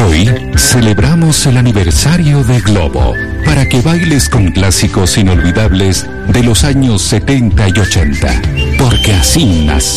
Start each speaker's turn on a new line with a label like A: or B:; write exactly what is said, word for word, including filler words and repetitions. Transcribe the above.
A: Hoy celebramos el aniversario de Globo para que bailes con clásicos inolvidables de los años setenta y ochenta, porque así nació